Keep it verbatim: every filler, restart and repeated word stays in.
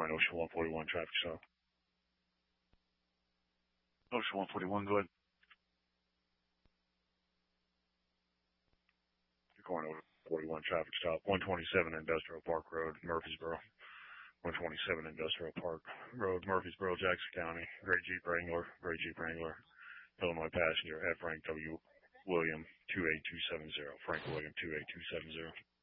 Corin, Ocean one forty-one, traffic stop. Ocean one forty-one, go ahead. Corin, Ocean forty-one, traffic stop. one twenty-seven Industrial Park Road, Murfreesboro. one twenty-seven Industrial Park Road, Murfreesboro, Jackson County. Gray Jeep Wrangler, Gray Jeep Wrangler. Illinois passenger at Frank W. William two eight two seven zero. Frank William two eight two seven zero.